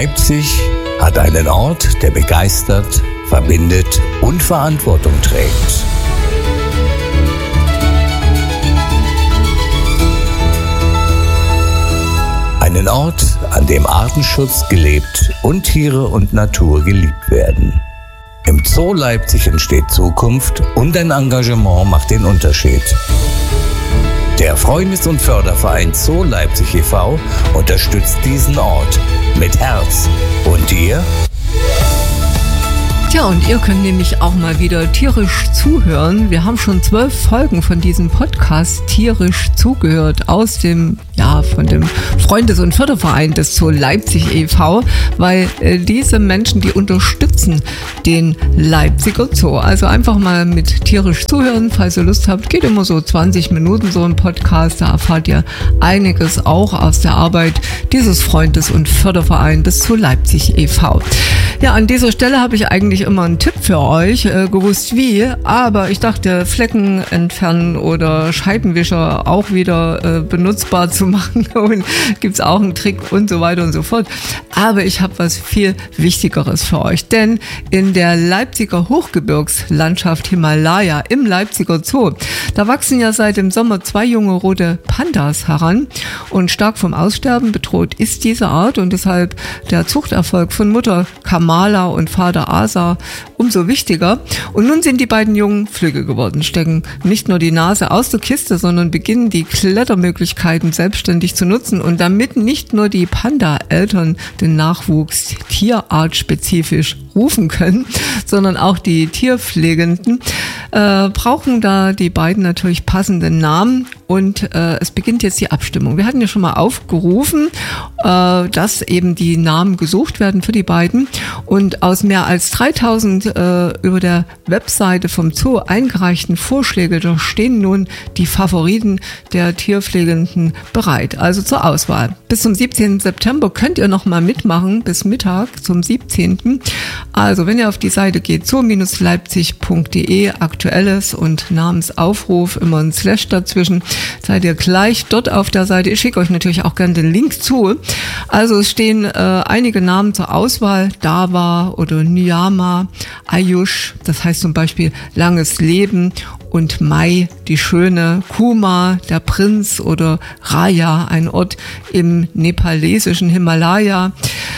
Leipzig hat einen Ort, der begeistert, verbindet und Verantwortung trägt. Einen Ort, an dem Artenschutz gelebt und Tiere und Natur geliebt werden. Im Zoo Leipzig entsteht Zukunft und ein Engagement macht den Unterschied. Der Freundes- und Förderverein Zoo Leipzig e.V. unterstützt diesen Ort mit Herz. Und ihr? Tja, und ihr könnt nämlich auch mal wieder tierisch zuhören. Wir haben schon 12 Folgen von diesem Podcast tierisch zugehört von dem Freundes- und Förderverein des Zoo Leipzig e.V., weil diese Menschen, die unterstützen den Leipziger Zoo. Also einfach mal mit tierisch zuhören, falls ihr Lust habt. Geht immer so 20 Minuten so ein Podcast, da erfahrt ihr einiges auch aus der Arbeit dieses Freundes- und Fördervereins des Zoo Leipzig e.V. Ja, an dieser Stelle habe ich eigentlich immer einen Tipp für euch, gewusst wie, aber ich dachte, Flecken entfernen oder Scheibenwischer auch wieder benutzbar zu machen und gibt's auch einen Trick und so weiter und so fort. Aber ich habe was viel Wichtigeres für euch, denn in der Leipziger Hochgebirgslandschaft Himalaya im Leipziger Zoo, da wachsen ja seit dem Sommer 2 junge rote Pandas heran und stark vom Aussterben bedroht ist diese Art und deshalb der Zuchterfolg von Mutter Kamala und Vater Asa umso wichtiger. Und nun sind die beiden Jungen flügge geworden, stecken nicht nur die Nase aus der Kiste, sondern beginnen die Klettermöglichkeiten selbstständig zu nutzen. Und damit nicht nur die Panda-Eltern den Nachwuchs tierartspezifisch rufen können, sondern auch die Tierpflegenden, brauchen da die beiden natürlich passende Namen. Und es beginnt jetzt die Abstimmung. Wir hatten ja schon mal aufgerufen, dass eben die Namen gesucht werden für die beiden. Und aus mehr als 3000 über der Webseite vom Zoo eingereichten Vorschläge, da stehen nun die Favoriten der Tierpflegenden bereit. Also zur Auswahl. Bis zum 17. September könnt ihr noch mal mitmachen, bis Mittag zum 17. Also wenn ihr auf die Seite geht, zoo-leipzig.de, Aktuelles und Namensaufruf, immer ein Slash dazwischen, seid ihr gleich dort auf der Seite. Ich schicke euch natürlich auch gerne den Link zu. Also es stehen einige Namen zur Auswahl. Dawa oder Nyama, Ayush, das heißt zum Beispiel langes Leben, und Mai, die Schöne, Kuma, der Prinz oder Raya, ein Ort im nepalesischen Himalaya,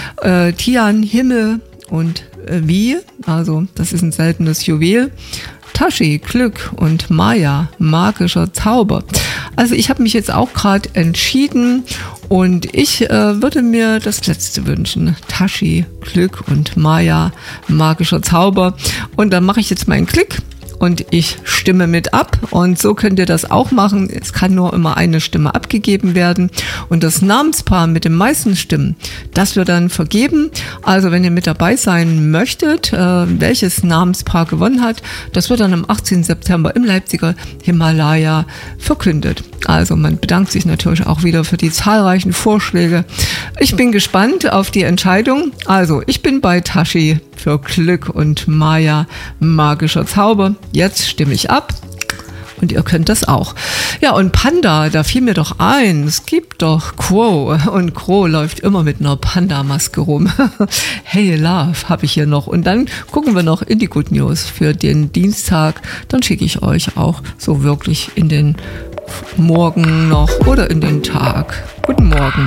Tian, Himmel und Vi, also das ist ein seltenes Juwel, Tashi, Glück und Maya, magischer Zauber. Also ich habe mich jetzt auch gerade entschieden und ich würde mir das letzte wünschen. Tashi, Glück und Maya, magischer Zauber. Und dann mache ich jetzt meinen Klick und ich stimme mit ab und so könnt ihr das auch machen. Es kann nur immer eine Stimme abgegeben werden und das Namenspaar mit den meisten Stimmen, das wird dann vergeben. Also wenn ihr mit dabei sein möchtet, welches Namenspaar gewonnen hat, das wird dann am 18. September im Leipziger Himalaya verkündet. Also man bedankt sich natürlich auch wieder für die zahlreichen Vorschläge. Ich bin gespannt auf die Entscheidung. Also ich bin bei Tashi für Glück und Maya, magischer Zauber. Jetzt stimme ich ab und ihr könnt das auch. Ja, und Panda, da fiel mir doch ein, es gibt doch Crow und Crow läuft immer mit einer Panda-Maske rum. Hey Love habe ich hier noch und dann gucken wir noch in die Good News für den Dienstag. Dann schicke ich euch auch so wirklich in den Morgen noch oder in den Tag. Guten Morgen.